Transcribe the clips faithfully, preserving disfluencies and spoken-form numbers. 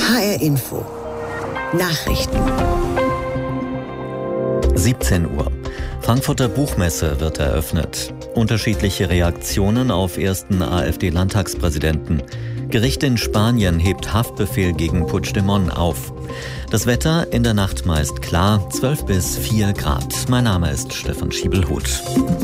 H R Info. Nachrichten. siebzehn Uhr. Frankfurter Buchmesse wird eröffnet. Unterschiedliche Reaktionen auf ersten AfD-Landtagspräsidenten. Gericht in Spanien hebt Haftbefehl gegen Puigdemont auf. Das Wetter in der Nacht meist klar, zwölf bis vier Grad. Mein Name ist Stefan Schiebelhuth.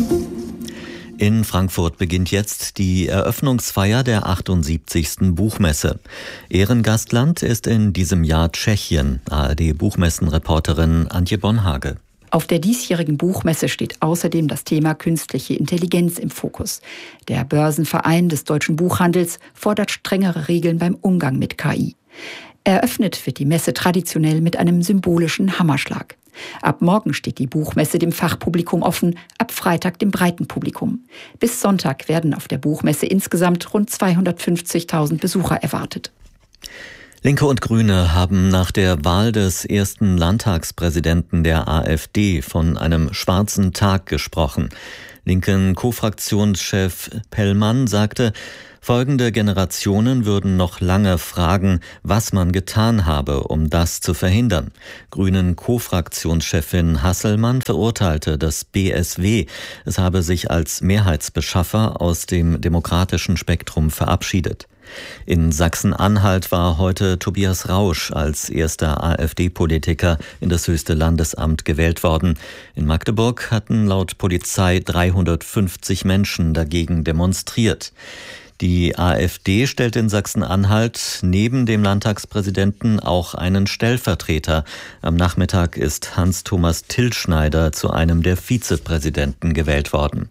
In Frankfurt beginnt jetzt die Eröffnungsfeier der achtundsiebzigsten Buchmesse. Ehrengastland ist in diesem Jahr Tschechien. A R D-Buchmessenreporterin Antje Bonhage. Auf der diesjährigen Buchmesse steht außerdem das Thema künstliche Intelligenz im Fokus. Der Börsenverein des deutschen Buchhandels fordert strengere Regeln beim Umgang mit K I. Eröffnet wird die Messe traditionell mit einem symbolischen Hammerschlag. Ab morgen steht die Buchmesse dem Fachpublikum offen, ab Freitag dem breiten Publikum. Bis Sonntag werden auf der Buchmesse insgesamt rund zweihundertfünfzigtausend Besucher erwartet. Linke und Grüne haben nach der Wahl des ersten Landtagspräsidenten der AfD von einem schwarzen Tag gesprochen. Linken Co-Fraktionschef Pellmann sagte, folgende Generationen würden noch lange fragen, was man getan habe, um das zu verhindern. Grünen Co-Fraktionschefin Hasselmann verurteilte das B S W. Es habe sich als Mehrheitsbeschaffer aus dem demokratischen Spektrum verabschiedet. In Sachsen-Anhalt war heute Tobias Rausch als erster AfD-Politiker in das höchste Landesamt gewählt worden. In Magdeburg hatten laut Polizei dreihundertfünfzig Menschen dagegen demonstriert. Die AfD stellt in Sachsen-Anhalt neben dem Landtagspräsidenten auch einen Stellvertreter. Am Nachmittag ist Hans-Thomas Tillschneider zu einem der Vizepräsidenten gewählt worden.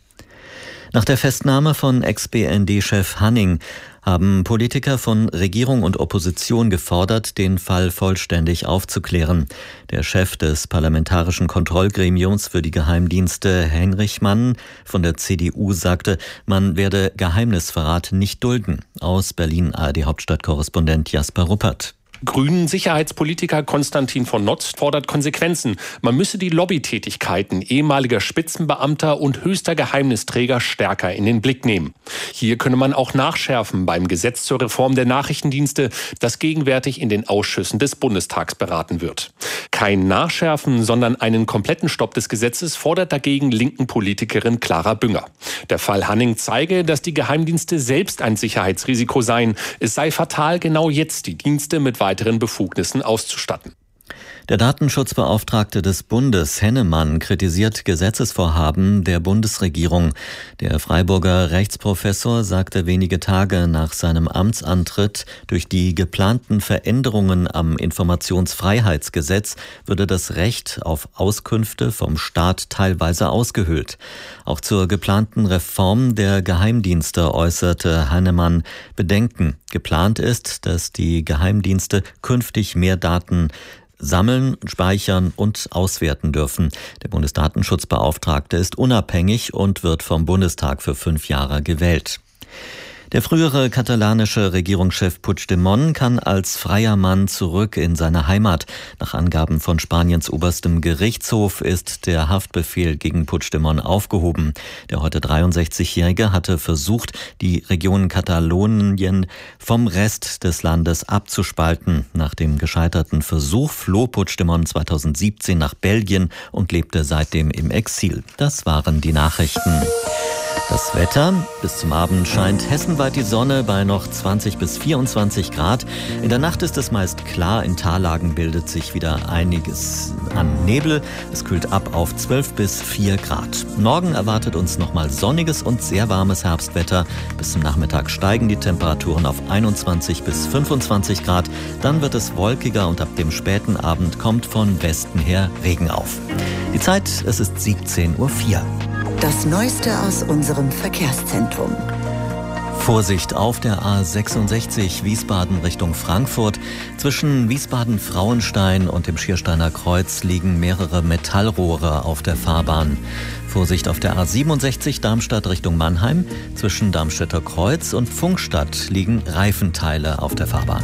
Nach der Festnahme von Ex-B N D-Chef Hanning haben Politiker von Regierung und Opposition gefordert, den Fall vollständig aufzuklären. Der Chef des Parlamentarischen Kontrollgremiums für die Geheimdienste, Heinrich Mann von der C D U, sagte, man werde Geheimnisverrat nicht dulden. Aus Berlin A R D-Hauptstadtkorrespondent Jasper Ruppert. Grünen-Sicherheitspolitiker Konstantin von Notz fordert Konsequenzen. Man müsse die Lobbytätigkeiten ehemaliger Spitzenbeamter und höchster Geheimnisträger stärker in den Blick nehmen. Hier könne man auch nachschärfen beim Gesetz zur Reform der Nachrichtendienste, das gegenwärtig in den Ausschüssen des Bundestags beraten wird. Kein Nachschärfen, sondern einen kompletten Stopp des Gesetzes fordert dagegen linken Politikerin Clara Bünger. Der Fall Hanning zeige, dass die Geheimdienste selbst ein Sicherheitsrisiko seien. Es sei fatal, genau jetzt die Dienste mit weiteren Befugnissen auszustatten. Der Datenschutzbeauftragte des Bundes, Hennemann, kritisiert Gesetzesvorhaben der Bundesregierung. Der Freiburger Rechtsprofessor sagte wenige Tage nach seinem Amtsantritt, durch die geplanten Veränderungen am Informationsfreiheitsgesetz würde das Recht auf Auskünfte vom Staat teilweise ausgehöhlt. Auch zur geplanten Reform der Geheimdienste äußerte Hennemann Bedenken. Geplant ist, dass die Geheimdienste künftig mehr Daten sammeln, speichern und auswerten dürfen. Der Bundesdatenschutzbeauftragte ist unabhängig und wird vom Bundestag für fünf Jahre gewählt. Der frühere katalanische Regierungschef Puigdemont kann als freier Mann zurück in seine Heimat. Nach Angaben von Spaniens oberstem Gerichtshof ist der Haftbefehl gegen Puigdemont aufgehoben. Der heute dreiundsechzigjährige hatte versucht, die Region Katalonien vom Rest des Landes abzuspalten. Nach dem gescheiterten Versuch floh Puigdemont zweitausendsiebzehn nach Belgien und lebte seitdem im Exil. Das waren die Nachrichten. Das Wetter: Bis zum Abend scheint hessenweit die Sonne bei noch zwanzig bis vierundzwanzig Grad. In der Nacht ist es meist klar, in Tallagen bildet sich wieder einiges an Nebel. Es kühlt ab auf zwölf bis vier Grad. Morgen erwartet uns nochmal sonniges und sehr warmes Herbstwetter. Bis zum Nachmittag steigen die Temperaturen auf einundzwanzig bis fünfundzwanzig Grad. Dann wird es wolkiger und ab dem späten Abend kommt von Westen her Regen auf. Die Zeit: Es ist siebzehn Uhr vier. Das Neueste aus unserem Verkehrszentrum. Vorsicht auf der A sechsundsechzig Wiesbaden Richtung Frankfurt. Zwischen Wiesbaden-Frauenstein und dem Schiersteiner Kreuz liegen mehrere Metallrohre auf der Fahrbahn. Vorsicht auf der A siebenundsechzig Darmstadt Richtung Mannheim. Zwischen Darmstädter Kreuz und Funkstadt liegen Reifenteile auf der Fahrbahn.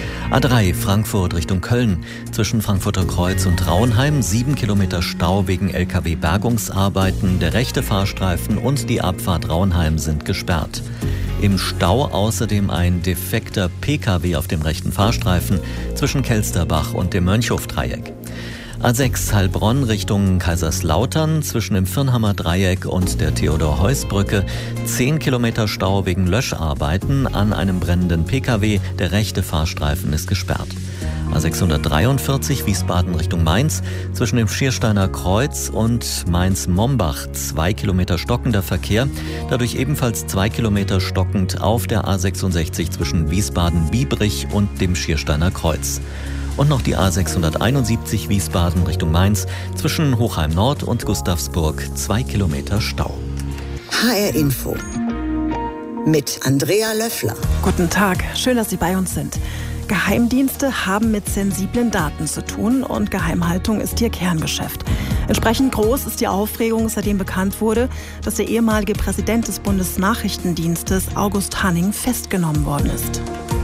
A drei Frankfurt Richtung Köln. Zwischen Frankfurter Kreuz und Rauenheim sieben Kilometer Stau wegen L K W-Bergungsarbeiten. Der rechte Fahrstreifen und die Abfahrt Rauenheim sind gesperrt. Im Stau außerdem ein defekter P K W auf dem rechten Fahrstreifen zwischen Kelsterbach und dem Mönchhof-Dreieck. A sechs Heilbronn Richtung Kaiserslautern zwischen dem Firnhammer Dreieck und der Theodor-Heuss-Brücke. Zehn Kilometer Stau wegen Löscharbeiten an einem brennenden P K W. Der rechte Fahrstreifen ist gesperrt. A sechshundertdreiundvierzig Wiesbaden Richtung Mainz zwischen dem Schiersteiner Kreuz und Mainz-Mombach. Zwei Kilometer stockender Verkehr. Dadurch ebenfalls zwei Kilometer stockend auf der A sechsundsechzig zwischen Wiesbaden-Biebrich und dem Schiersteiner Kreuz. Und noch die A sechshunderteinundsiebzig Wiesbaden Richtung Mainz zwischen Hochheim Nord und Gustavsburg. Zwei Kilometer Stau. H R Info mit Andrea Löffler. Guten Tag, schön, dass Sie bei uns sind. Geheimdienste haben mit sensiblen Daten zu tun und Geheimhaltung ist ihr Kerngeschäft. Entsprechend groß ist die Aufregung, seitdem bekannt wurde, dass der ehemalige Präsident des Bundesnachrichtendienstes August Hanning festgenommen worden ist.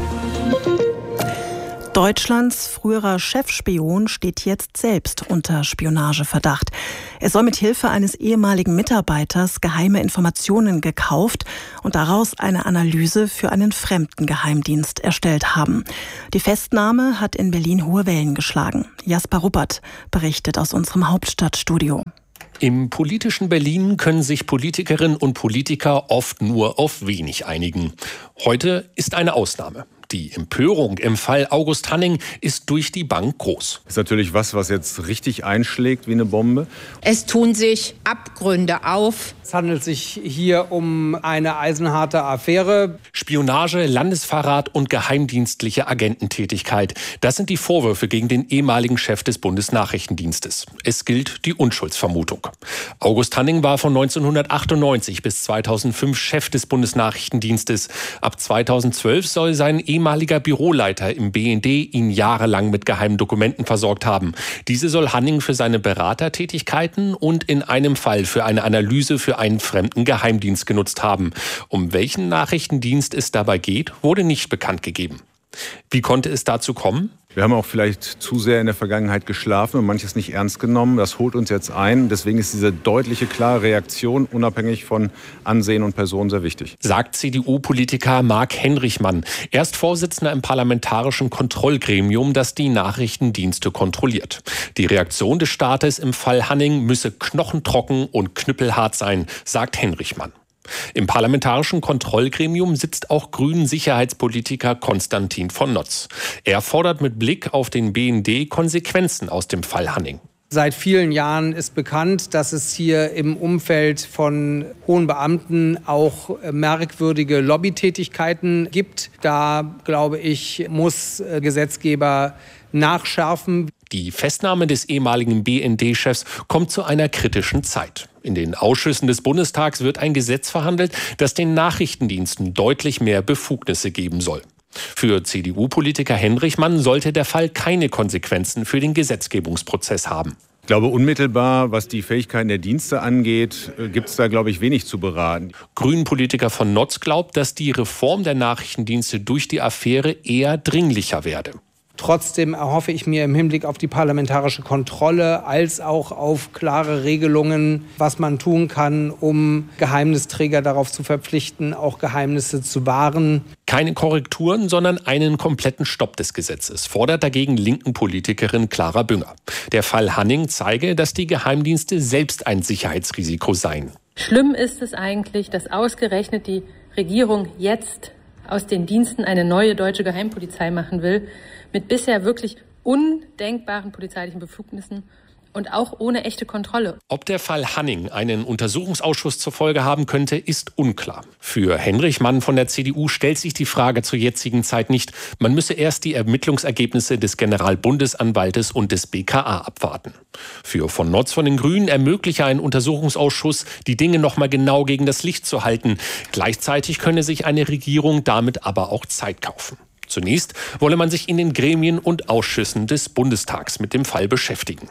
Deutschlands früherer Chefspion steht jetzt selbst unter Spionageverdacht. Er soll mit Hilfe eines ehemaligen Mitarbeiters geheime Informationen gekauft und daraus eine Analyse für einen fremden Geheimdienst erstellt haben. Die Festnahme hat in Berlin hohe Wellen geschlagen. Jasper Ruppert berichtet aus unserem Hauptstadtstudio. Im politischen Berlin können sich Politikerinnen und Politiker oft nur auf wenig einigen. Heute ist eine Ausnahme. Die Empörung im Fall August Hanning ist durch die Bank groß. Das ist natürlich was, was jetzt richtig einschlägt wie eine Bombe. Es tun sich Abgründe auf. Es handelt sich hier um eine eisenharte Affäre. Spionage, Landesverrat und geheimdienstliche Agententätigkeit. Das sind die Vorwürfe gegen den ehemaligen Chef des Bundesnachrichtendienstes. Es gilt die Unschuldsvermutung. August Hanning war von neunzehnhundertachtundneunzig bis zweitausendfünf Chef des Bundesnachrichtendienstes. Ab zweitausendzwölf soll sein ehemaliger Büroleiter im B N D ihn jahrelang mit geheimen Dokumenten versorgt haben. Diese soll Hanning für seine Beratertätigkeiten und in einem Fall für eine Analyse für einen fremden Geheimdienst genutzt haben. Um welchen Nachrichtendienst es dabei geht, wurde nicht bekannt gegeben. Wie konnte es dazu kommen? Wir haben auch vielleicht zu sehr in der Vergangenheit geschlafen und manches nicht ernst genommen. Das holt uns jetzt ein. Deswegen ist diese deutliche, klare Reaktion unabhängig von Ansehen und Person sehr wichtig. Sagt C D U-Politiker Marc Henrichmann. Er ist Vorsitzender im parlamentarischen Kontrollgremium, das die Nachrichtendienste kontrolliert. Die Reaktion des Staates im Fall Hanning müsse knochentrocken und knüppelhart sein, sagt Henrichmann. Im parlamentarischen Kontrollgremium sitzt auch Grünen-Sicherheitspolitiker Konstantin von Notz. Er fordert mit Blick auf den B N D Konsequenzen aus dem Fall Hanning. Seit vielen Jahren ist bekannt, dass es hier im Umfeld von hohen Beamten auch merkwürdige Lobbytätigkeiten gibt. Da, glaube ich, muss Gesetzgeber nachschärfen. Die Festnahme des ehemaligen B N D-Chefs kommt zu einer kritischen Zeit. In den Ausschüssen des Bundestags wird ein Gesetz verhandelt, das den Nachrichtendiensten deutlich mehr Befugnisse geben soll. Für C D U-Politiker Henrichmann sollte der Fall keine Konsequenzen für den Gesetzgebungsprozess haben. Ich glaube, unmittelbar, was die Fähigkeiten der Dienste angeht, gibt es da, glaube ich, wenig zu beraten. Grünen-Politiker von Notz glaubt, dass die Reform der Nachrichtendienste durch die Affäre eher dringlicher werde. Trotzdem erhoffe ich mir im Hinblick auf die parlamentarische Kontrolle als auch auf klare Regelungen, was man tun kann, um Geheimnisträger darauf zu verpflichten, auch Geheimnisse zu wahren. Keine Korrekturen, sondern einen kompletten Stopp des Gesetzes, fordert dagegen linken Politikerin Clara Bünger. Der Fall Hanning zeige, dass die Geheimdienste selbst ein Sicherheitsrisiko seien. Schlimm ist es eigentlich, dass ausgerechnet die Regierung jetzt aus den Diensten eine neue deutsche Geheimpolizei machen will, mit bisher wirklich undenkbaren polizeilichen Befugnissen und auch ohne echte Kontrolle. Ob der Fall Hanning einen Untersuchungsausschuss zur Folge haben könnte, ist unklar. Für Henrichmann von der C D U stellt sich die Frage zur jetzigen Zeit nicht. Man müsse erst die Ermittlungsergebnisse des Generalbundesanwaltes und des B K A abwarten. Für von Notz von den Grünen ermögliche ein Untersuchungsausschuss, die Dinge noch mal genau gegen das Licht zu halten. Gleichzeitig könne sich eine Regierung damit aber auch Zeit kaufen. Zunächst wolle man sich in den Gremien und Ausschüssen des Bundestags mit dem Fall beschäftigen.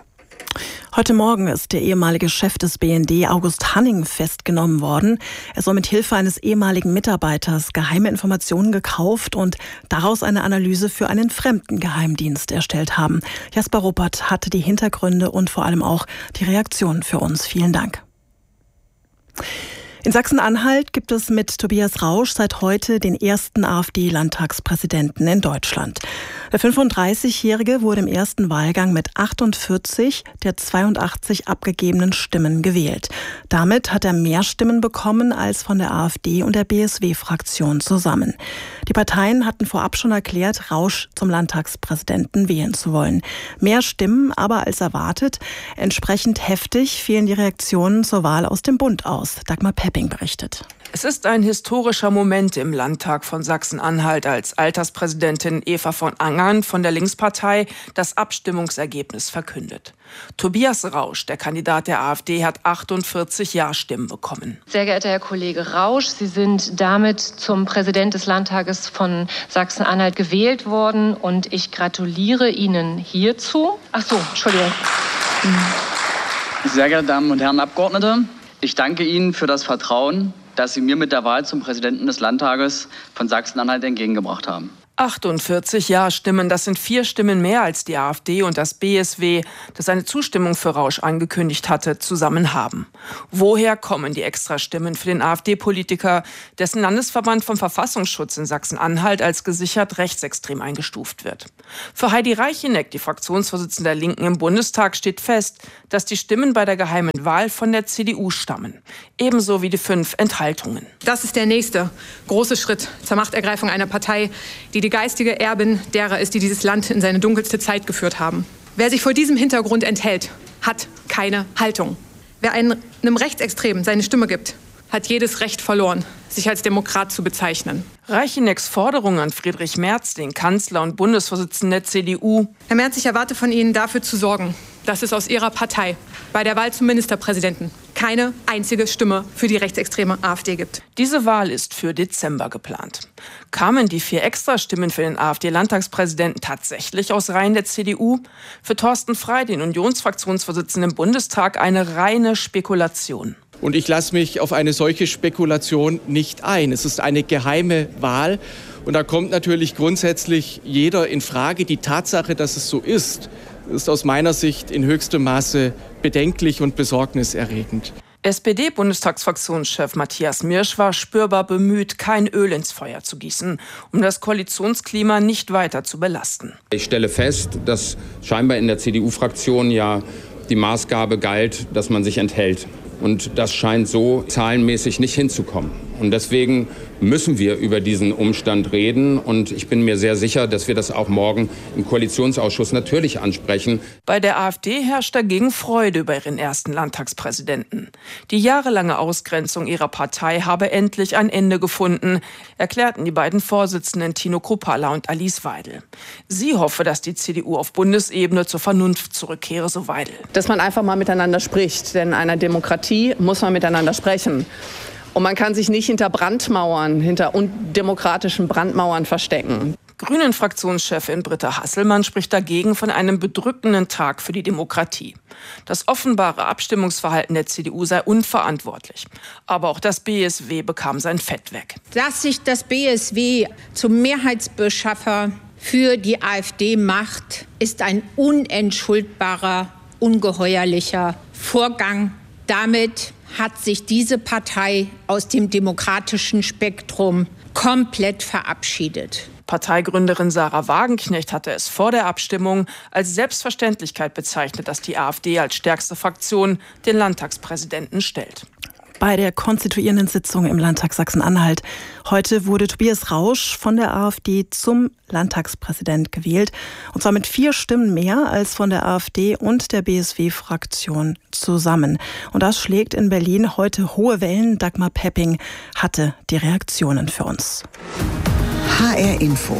Heute Morgen ist der ehemalige Chef des B N D, August Hanning, festgenommen worden. Er soll mit Hilfe eines ehemaligen Mitarbeiters geheime Informationen gekauft und daraus eine Analyse für einen fremden Geheimdienst erstellt haben. Jasper Ruppert hatte die Hintergründe und vor allem auch die Reaktionen für uns. Vielen Dank. In Sachsen-Anhalt gibt es mit Tobias Rausch seit heute den ersten AfD-Landtagspräsidenten in Deutschland. Der fünfunddreißigjährige wurde im ersten Wahlgang mit achtundvierzig der zweiundachtzig abgegebenen Stimmen gewählt. Damit hat er mehr Stimmen bekommen als von der AfD und der B S W-Fraktion zusammen. Die Parteien hatten vorab schon erklärt, Rausch zum Landtagspräsidenten wählen zu wollen. Mehr Stimmen aber als erwartet. Entsprechend heftig fielen die Reaktionen zur Wahl aus dem Bund aus. Dagmar Pepping berichtet. Es ist ein historischer Moment im Landtag von Sachsen-Anhalt, als Alterspräsidentin Eva von Angern von der Linkspartei das Abstimmungsergebnis verkündet. Tobias Rausch, der Kandidat der AfD, hat achtundvierzig Ja-Stimmen bekommen. Sehr geehrter Herr Kollege Rausch, Sie sind damit zum Präsident des Landtages von Sachsen-Anhalt gewählt worden und ich gratuliere Ihnen hierzu. Ach so, Entschuldigung. Sehr geehrte Damen und Herren Abgeordnete, ich danke Ihnen für das Vertrauen, das Sie mir mit der Wahl zum Präsidenten des Landtages von Sachsen-Anhalt entgegengebracht haben. achtundvierzig Ja-Stimmen, das sind vier Stimmen mehr als die AfD und das B S W, das eine Zustimmung für Rausch angekündigt hatte, zusammen haben. Woher kommen die Extrastimmen für den AfD-Politiker, dessen Landesverband vom Verfassungsschutz in Sachsen-Anhalt als gesichert rechtsextrem eingestuft wird? Für Heidi Reicheneck, die Fraktionsvorsitzende der Linken im Bundestag, steht fest, dass die Stimmen bei der geheimen Wahl von der C D U stammen. Ebenso wie die fünf Enthaltungen. Das ist der nächste große Schritt zur Machtergreifung einer Partei, die die geistige Erbin derer ist, die dieses Land in seine dunkelste Zeit geführt haben. Wer sich vor diesem Hintergrund enthält, hat keine Haltung. Wer einem Rechtsextremen seine Stimme gibt, hat jedes Recht verloren, sich als Demokrat zu bezeichnen. Reichenecks Forderung an Friedrich Merz, den Kanzler und Bundesvorsitzenden der C D U. Herr Merz, ich erwarte von Ihnen, dafür zu sorgen, dass es aus Ihrer Partei bei der Wahl zum Ministerpräsidenten keine einzige Stimme für die rechtsextreme AfD gibt. Diese Wahl ist für Dezember geplant. Kamen die vier Extrastimmen für den AfD-Landtagspräsidenten tatsächlich aus Reihen der C D U? Für Thorsten Frey, den Unionsfraktionsvorsitzenden im Bundestag, eine reine Spekulation. Und ich lasse mich auf eine solche Spekulation nicht ein. Es ist eine geheime Wahl. Und da kommt natürlich grundsätzlich jeder in Frage. Die Tatsache, dass es so ist, ist aus meiner Sicht in höchstem Maße bedenklich und besorgniserregend. S P D-Bundestagsfraktionschef Matthias Mirsch war spürbar bemüht, kein Öl ins Feuer zu gießen, um das Koalitionsklima nicht weiter zu belasten. Ich stelle fest, dass scheinbar in der C D U-Fraktion ja die Maßgabe galt, dass man sich enthält. Und das scheint so zahlenmäßig nicht hinzukommen. Und deswegen müssen wir über diesen Umstand reden. Und ich bin mir sehr sicher, dass wir das auch morgen im Koalitionsausschuss natürlich ansprechen. Bei der AfD herrscht dagegen Freude über ihren ersten Landtagspräsidenten. Die jahrelange Ausgrenzung ihrer Partei habe endlich ein Ende gefunden, erklärten die beiden Vorsitzenden Tino Kruppalla und Alice Weidel. Sie hoffe, dass die C D U auf Bundesebene zur Vernunft zurückkehre, so Weidel. Dass man einfach mal miteinander spricht, denn in einer Demokratie muss man miteinander sprechen. Und man kann sich nicht hinter Brandmauern, hinter undemokratischen Brandmauern verstecken. Grünen-Fraktionschefin Britta Hasselmann spricht dagegen von einem bedrückenden Tag für die Demokratie. Das offenbare Abstimmungsverhalten der C D U sei unverantwortlich. Aber auch das B S W bekam sein Fett weg. Dass sich das B S W zum Mehrheitsbeschaffer für die AfD macht, ist ein unentschuldbarer, ungeheuerlicher Vorgang. Damit hat sich diese Partei aus dem demokratischen Spektrum komplett verabschiedet. Parteigründerin Sarah Wagenknecht hatte es vor der Abstimmung als Selbstverständlichkeit bezeichnet, dass die AfD als stärkste Fraktion den Landtagspräsidenten stellt. Bei der konstituierenden Sitzung im Landtag Sachsen-Anhalt heute wurde Tobias Rausch von der AfD zum Landtagspräsident gewählt. Und zwar mit vier Stimmen mehr als von der AfD und der B S W-Fraktion zusammen. Und das schlägt in Berlin heute hohe Wellen. Dagmar Pepping hatte die Reaktionen für uns. H R Info.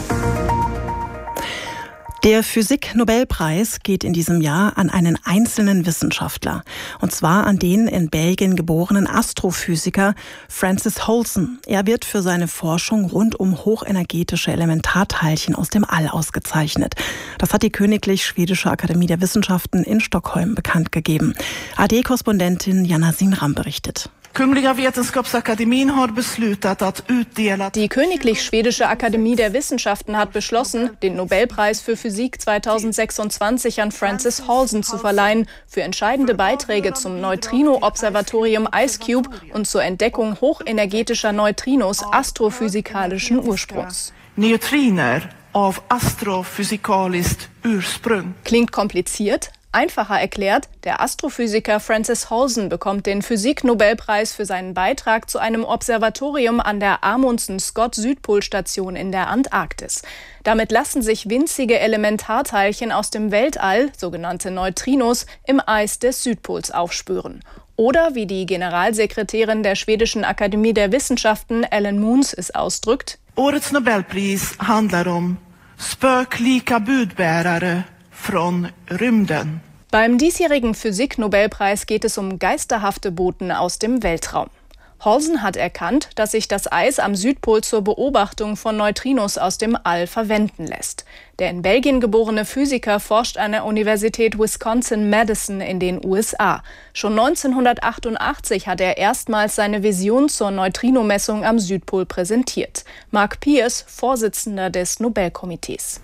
Der Physik-Nobelpreis geht in diesem Jahr an einen einzelnen Wissenschaftler. Und zwar an den in Belgien geborenen Astrophysiker Francis Holson. Er wird für seine Forschung rund um hochenergetische Elementarteilchen aus dem All ausgezeichnet. Das hat die Königlich Schwedische Akademie der Wissenschaften in Stockholm bekannt gegeben. A D-Korrespondentin Jana Sinram berichtet. Die Königlich Schwedische Akademie der Wissenschaften hat beschlossen, den Nobelpreis für Physik zweitausendsechsundzwanzig an Francis Halsen zu verleihen für entscheidende Beiträge zum Neutrino-Observatorium IceCube und zur Entdeckung hochenergetischer Neutrinos astrophysikalischen Ursprungs. Neutriner auf astrophysikaliskt Ursprung. Klingt kompliziert? Einfacher erklärt, der Astrophysiker Francis Halsen bekommt den Physik-Nobelpreis für seinen Beitrag zu einem Observatorium an der Amundsen-Scott-Südpolstation in der Antarktis. Damit lassen sich winzige Elementarteilchen aus dem Weltall, sogenannte Neutrinos, im Eis des Südpols aufspüren. Oder wie die Generalsekretärin der Schwedischen Akademie der Wissenschaften, Ellen Moons, es ausdrückt: Årets Nobelpris handlar om spöklika budbärare von Rymden. Beim diesjährigen Physik-Nobelpreis geht es um geisterhafte Boten aus dem Weltraum. Halsen hat erkannt, dass sich das Eis am Südpol zur Beobachtung von Neutrinos aus dem All verwenden lässt. Der in Belgien geborene Physiker forscht an der Universität Wisconsin-Madison in den U S A. Schon neunzehnhundertachtundachtzig hat er erstmals seine Vision zur Neutrinomessung am Südpol präsentiert. Mark Pierce, Vorsitzender des Nobelkomitees.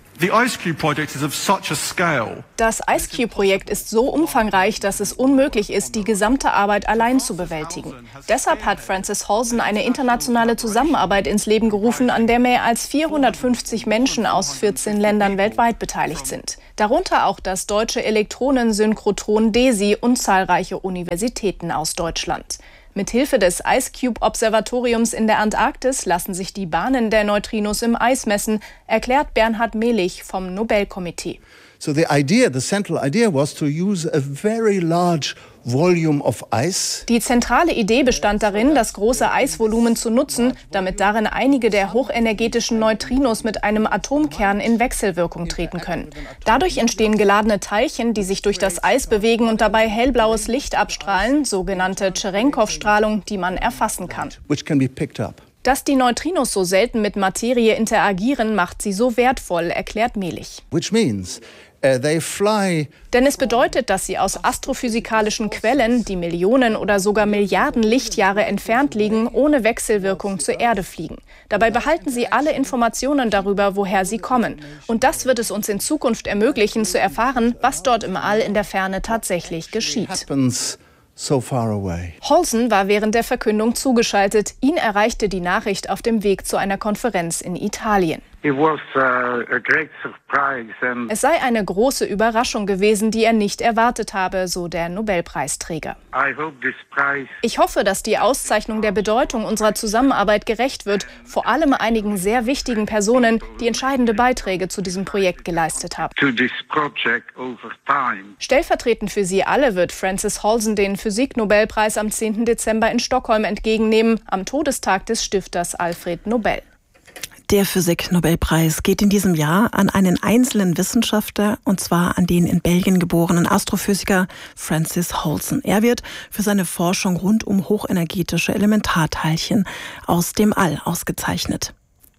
Das IceCube-Projekt ist so umfangreich, dass es unmöglich ist, die gesamte Arbeit allein zu bewältigen. Deshalb hat Francis Halsen eine internationale Zusammenarbeit ins Leben gerufen, an der mehr als vierhundertfünfzig Menschen aus vierzehn Ländern weltweit beteiligt sind. Darunter auch das deutsche Elektronensynchrotron DESI und zahlreiche Universitäten aus Deutschland. Mithilfe des IceCube-Observatoriums in der Antarktis lassen sich die Bahnen der Neutrinos im Eis messen, erklärt Bernhard Mehlich vom Nobelkomitee. So the idea, the central idea was to use a very large volume of ice. Die zentrale Idee bestand darin, das große Eisvolumen zu nutzen, damit darin einige der hochenergetischen Neutrinos mit einem Atomkern in Wechselwirkung treten können. Dadurch entstehen geladene Teilchen, die sich durch das Eis bewegen und dabei hellblaues Licht abstrahlen, sogenannte Cherenkov-Strahlung, die man erfassen kann. Which can be picked up. Dass die Neutrinos so selten mit Materie interagieren, macht sie so wertvoll, erklärt Mehlich. Which means uh, they fly. Denn es bedeutet, dass sie aus astrophysikalischen Quellen, die Millionen oder sogar Milliarden Lichtjahre entfernt liegen, ohne Wechselwirkung zur Erde fliegen. Dabei behalten sie alle Informationen darüber, woher sie kommen. Und das wird es uns in Zukunft ermöglichen, zu erfahren, was dort im All in der Ferne tatsächlich geschieht. So far away. Halsen war während der Verkündung zugeschaltet. Ihn erreichte die Nachricht auf dem Weg zu einer Konferenz in Italien. It was, uh, a great surprise and es sei eine große Überraschung gewesen, die er nicht erwartet habe, so der Nobelpreisträger. I hope this prize Ich hoffe, dass die Auszeichnung der Bedeutung unserer Zusammenarbeit gerecht wird, vor allem einigen sehr wichtigen Personen, die entscheidende Beiträge zu diesem Projekt geleistet haben. to this project over time. Stellvertretend für sie alle wird Francis Halsen den Physik-Nobelpreis am zehnten Dezember in Stockholm entgegennehmen, am Todestag des Stifters Alfred Nobel. Der Physik-Nobelpreis geht in diesem Jahr an einen einzelnen Wissenschaftler, und zwar an den in Belgien geborenen Astrophysiker Francis Halsen. Er wird für seine Forschung rund um hochenergetische Elementarteilchen aus dem All ausgezeichnet.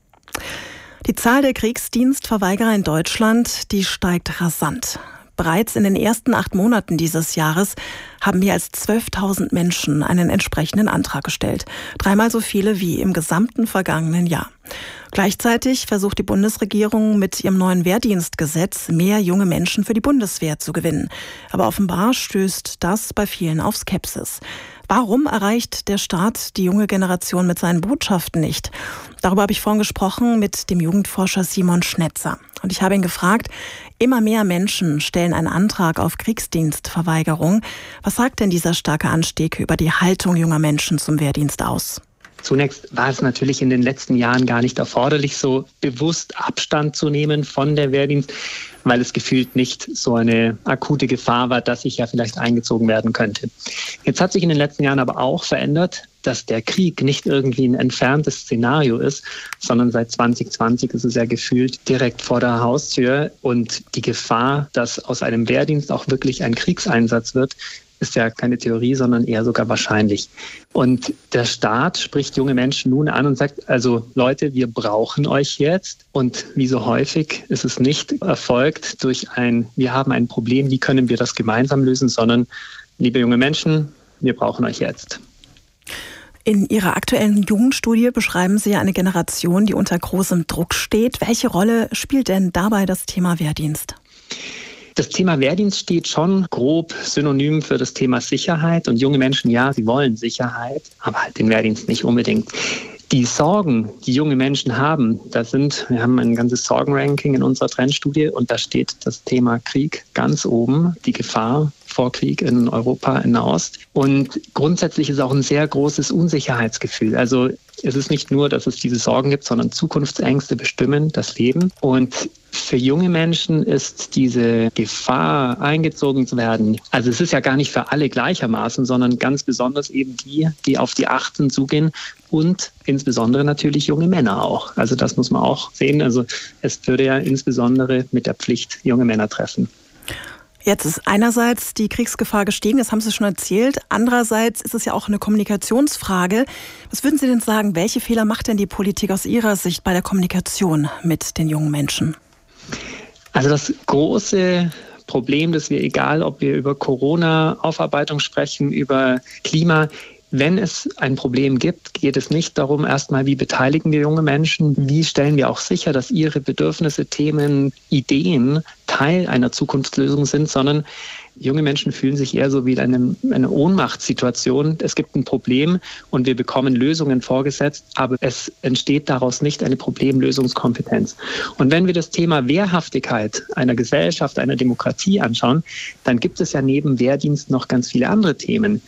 Die Zahl der Kriegsdienstverweigerer in Deutschland, die steigt rasant. Bereits in den ersten acht Monaten dieses Jahres haben mehr als zwölftausend Menschen einen entsprechenden Antrag gestellt. Dreimal so viele wie im gesamten vergangenen Jahr. Gleichzeitig versucht die Bundesregierung mit ihrem neuen Wehrdienstgesetz mehr junge Menschen für die Bundeswehr zu gewinnen. Aber offenbar stößt das bei vielen auf Skepsis. Warum erreicht der Staat die junge Generation mit seinen Botschaften nicht? Darüber habe ich vorhin gesprochen mit dem Jugendforscher Simon Schnetzer. Und ich habe ihn gefragt, immer mehr Menschen stellen einen Antrag auf Kriegsdienstverweigerung. Was sagt denn dieser starke Anstieg über die Haltung junger Menschen zum Wehrdienst aus? Zunächst war es natürlich in den letzten Jahren gar nicht erforderlich, so bewusst Abstand zu nehmen von der Wehrdienst, weil es gefühlt nicht so eine akute Gefahr war, dass ich ja vielleicht eingezogen werden könnte. Jetzt hat sich in den letzten Jahren aber auch verändert, dass der Krieg nicht irgendwie ein entferntes Szenario ist, sondern seit zwanzig zwanzig ist es ja gefühlt direkt vor der Haustür. Und die Gefahr, dass aus einem Wehrdienst auch wirklich ein Kriegseinsatz wird, ist ja keine Theorie, sondern eher sogar wahrscheinlich. Und der Staat spricht junge Menschen nun an und sagt, also Leute, wir brauchen euch jetzt. Und wie so häufig ist es nicht erfolgt durch ein, wir haben ein Problem, wie können wir das gemeinsam lösen, sondern liebe junge Menschen, wir brauchen euch jetzt. In Ihrer aktuellen Jugendstudie beschreiben Sie eine Generation, die unter großem Druck steht. Welche Rolle spielt denn dabei das Thema Wehrdienst? Das Thema Wehrdienst steht schon grob synonym für das Thema Sicherheit. Und junge Menschen, ja, sie wollen Sicherheit, aber halt den Wehrdienst nicht unbedingt. Die Sorgen, die junge Menschen haben, das sind, wir haben ein ganzes Sorgenranking in unserer Trendstudie und da steht das Thema Krieg ganz oben, die Gefahr vor Krieg in Europa, in Nahost. Und grundsätzlich ist auch ein sehr großes Unsicherheitsgefühl. Also es ist nicht nur, dass es diese Sorgen gibt, sondern Zukunftsängste bestimmen das Leben. Und für junge Menschen ist diese Gefahr, eingezogen zu werden, also es ist ja gar nicht für alle gleichermaßen, sondern ganz besonders eben die, die auf die achtzehn zugehen und insbesondere natürlich junge Männer auch. Also das muss man auch sehen. Also es würde ja insbesondere mit der Pflicht junge Männer treffen. Jetzt ist einerseits die Kriegsgefahr gestiegen, das haben Sie schon erzählt. Andererseits ist es ja auch eine Kommunikationsfrage. Was würden Sie denn sagen, welche Fehler macht denn die Politik aus Ihrer Sicht bei der Kommunikation mit den jungen Menschen? Also das große Problem, dass wir, egal ob wir über Corona-Aufarbeitung sprechen, über Klima, wenn es ein Problem gibt, geht es nicht darum, erstmal, wie beteiligen wir junge Menschen, wie stellen wir auch sicher, dass ihre Bedürfnisse, Themen, Ideen Teil einer Zukunftslösung sind, sondern junge Menschen fühlen sich eher so wie in eine, eine Ohnmachtssituation. Es gibt ein Problem und wir bekommen Lösungen vorgesetzt, aber es entsteht daraus nicht eine Problemlösungskompetenz. Und wenn wir das Thema Wehrhaftigkeit einer Gesellschaft, einer Demokratie anschauen, dann gibt es ja neben Wehrdienst noch ganz viele andere Themen.